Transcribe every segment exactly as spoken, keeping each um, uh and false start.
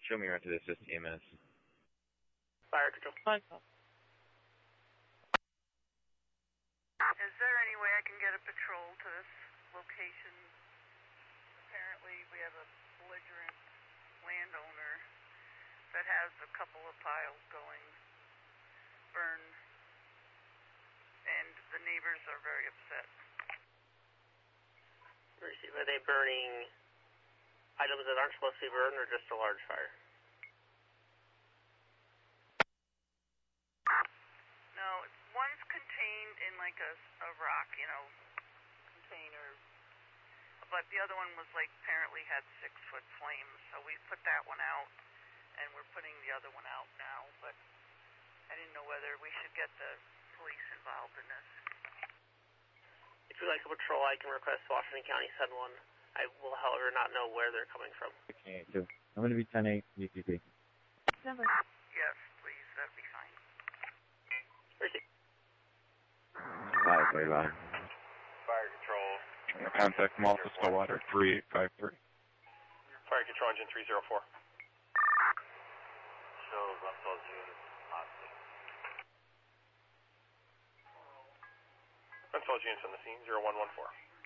Show me around to the assist E M S. Fire control. Fine. Is there any way I can get a patrol to this location? Apparently we have a belligerent landowner that has a couple of piles going, burn, and the neighbors are very upset. Are they burning items that aren't supposed to be burned or just a large fire? No, one's contained in like a, a rock, you know, container, but the other one was like apparently had six foot flames, so we put that one out, and we're putting the other one out now, but I didn't know whether we should get the police involved in this. If you'd like a patrol, I can request Washington County send one. I will, however, not know where they're coming from. Okay, so I'm going to be ten eight U T P. Number. Yes, please, that'd be fine. Receive. Five, very loud. Fire control. Contact Malta Stillwater three eight five three. Fire control engine three zero four. Shows untold units on scene. Untold units on the scene, zero one one four.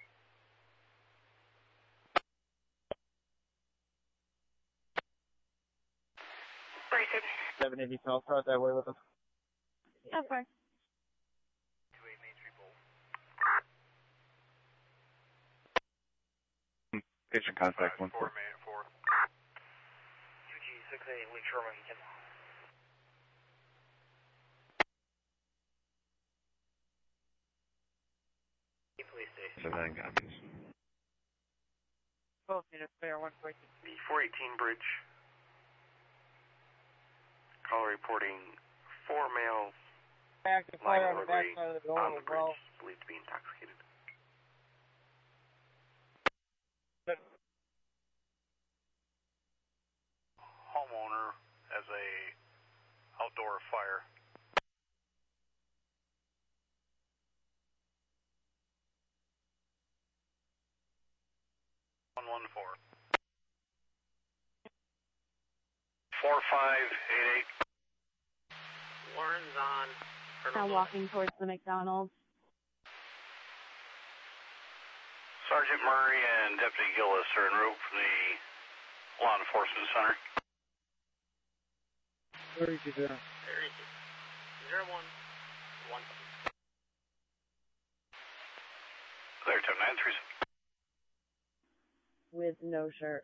seven eighty South Road, that way with us. Okay. two eight Main Street Bowl. Patient contact one four. four Main four. two G six eight Lee Sherman. Police station. Seven copies. Both units, fair one fourteen. The four eighteen bridge. Call reporting four males Active lying fire on on the the back roadway side of the on building the as well. bridge, believed to be intoxicated. Homeowner has a outdoor fire. One one four. Four five eight eight. Warren's on. Now walking towards the McDonald's. Sergeant Murray and Deputy Gillis are en route from the Law Enforcement Center. Where is he there? There is it. Zero one one. Clear to nine three. With no shirt.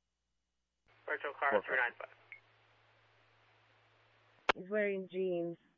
Virtual car three nine five. He's wearing jeans.